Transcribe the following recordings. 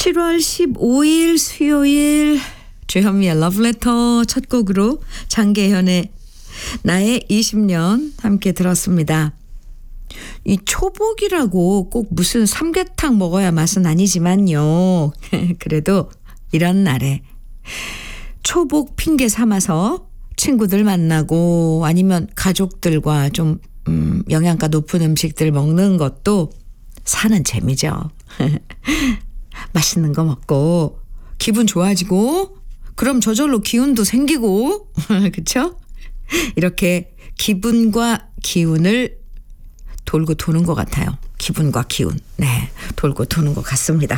7월 15일 수요일 주현미의 러브레터 첫 곡으로 장계현의 나의 20년 함께 들었습니다. 이 초복이라고 꼭 무슨 삼계탕 먹어야 맛은 아니지만요. 그래도 이런 날에 초복 핑계 삼아서 친구들 만나고 아니면 가족들과 좀 영양가 높은 음식들 먹는 것도 사는 재미죠. 맛있는 거 먹고 기분 좋아지고 그럼 저절로 기운도 생기고 그렇죠? 이렇게 기분과 기운을 돌고 도는 것 같아요. 기분과 기운. 네, 돌고 도는 것 같습니다.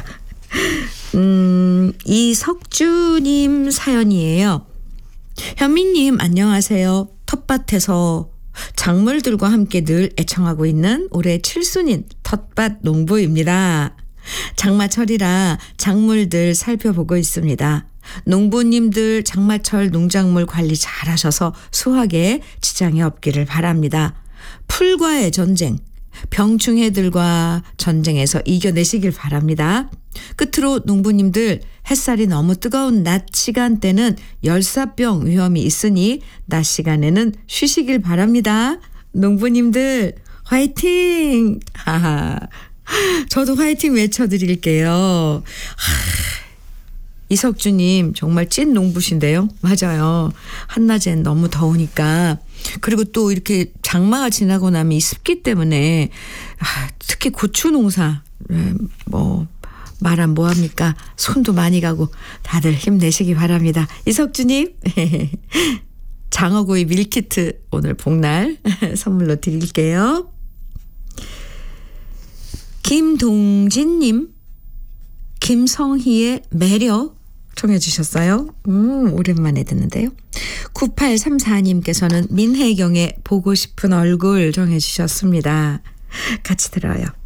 이석주님 사연이에요. 현미님 안녕하세요. 텃밭에서 작물들과 함께 늘 애청하고 있는 올해 7순인 텃밭 농부입니다. 장마철이라 작물들 살펴보고 있습니다. 농부님들 장마철 농작물 관리 잘하셔서 수확에 지장이 없기를 바랍니다. 풀과의 전쟁, 병충해들과 전쟁에서 이겨내시길 바랍니다. 끝으로 농부님들 햇살이 너무 뜨거운 낮 시간대는 열사병 위험이 있으니 낮 시간에는 쉬시길 바랍니다. 농부님들 화이팅! 하하. 저도 화이팅 외쳐드릴게요. 이석주님 정말 찐 농부신데요. 맞아요. 한낮엔 너무 더우니까. 그리고 또 이렇게 장마가 지나고 나면 이 습기 때문에 특히 고추 농사 말안 뭐합니까. 손도 많이 가고 다들 힘내시기 바랍니다. 이석주님 장어구이 밀키트 오늘 복날 선물로 드릴게요. 김동진님 김성희의 매력 청해 주셨어요. 오랜만에 듣는데요. 9834님께서는 민혜경의 보고 싶은 얼굴 정해 주셨습니다. 같이 들어요.